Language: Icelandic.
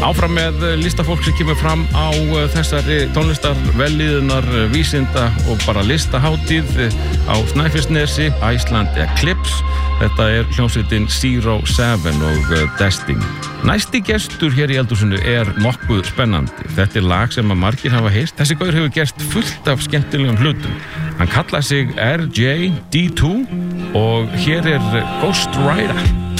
Áfram með listafólk sem kemur fram á þessari tónlistarvelliðunar vísinda og bara listahátíð á Snæfellsnesi, Iceland Eclipse. Þetta hljómsveitin Zero Seven og Destiny. Næsti gestur hér í eldhúsinu nokkuð spennandi. Þetta lag sem að margir hafa heyrt. Þessi gaur hefur gert fullt af skemmtilegum hlutum. Hann kallar sig RJD2 og hér Ghost Rider.